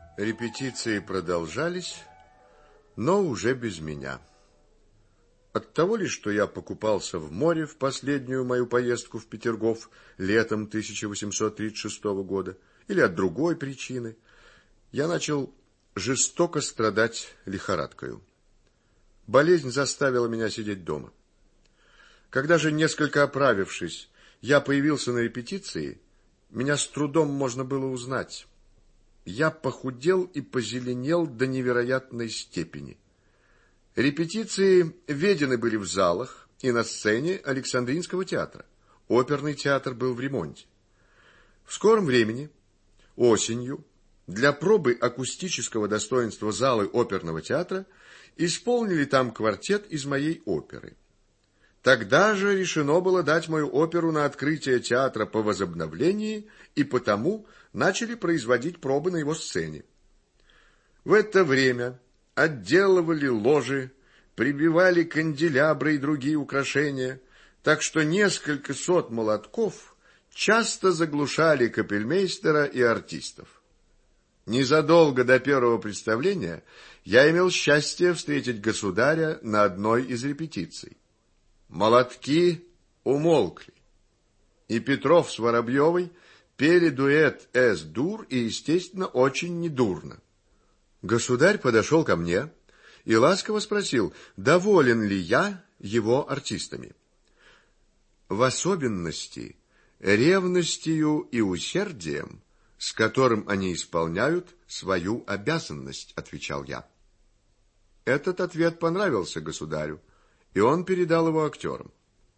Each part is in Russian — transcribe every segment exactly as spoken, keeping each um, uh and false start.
Репетиции продолжались, но уже без меня. От того ли, что я покупался в море в последнюю мою поездку в Петергоф летом тысяча восемьсот тридцать шестого года, или от другой причины, я начал жестоко страдать лихорадкою. Болезнь заставила меня сидеть дома. Когда же, несколько оправившись, я появился на репетиции, меня с трудом можно было узнать. Я похудел и позеленел до невероятной степени. Репетиции ведены были в залах и на сцене Александринского театра. Оперный театр был в ремонте. В скором времени, осенью, для пробы акустического достоинства залы оперного театра исполнили там квартет из моей оперы. Тогда же решено было дать мою оперу на открытие театра по возобновлении, и потому начали производить пробы на его сцене. В это время отделывали ложи, прибивали канделябры и другие украшения, так что несколько сот молотков часто заглушали капельмейстера и артистов. Незадолго до первого представления я имел счастье встретить государя на одной из репетиций. Молотки умолкли, и Петров с Воробьевой пели дуэт «Эс-дур» и, естественно, очень недурно. Государь подошел ко мне и ласково спросил, доволен ли я его артистами. В особенности ревностью и усердием, с которым они исполняют свою обязанность, отвечал я. Этот ответ понравился государю, и он передал его актерам.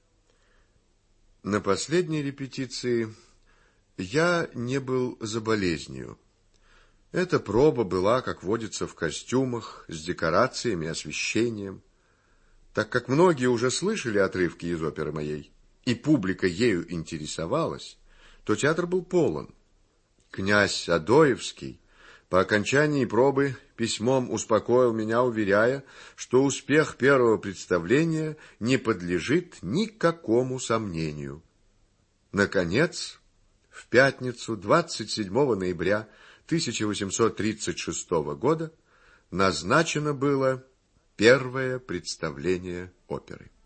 На последней репетиции я не был за болезнью. Эта проба была, как водится, в костюмах, с декорациями, освещением. Так как многие уже слышали отрывки из оперы моей, и публика ею интересовалась, то театр был полон. Князь Адоевский по окончании пробы письмом успокоил меня, уверяя, что успех первого представления не подлежит никакому сомнению. Наконец, в пятницу, двадцать седьмого ноября тысяча восемьсот тридцать шестого года, назначено было первое представление оперы.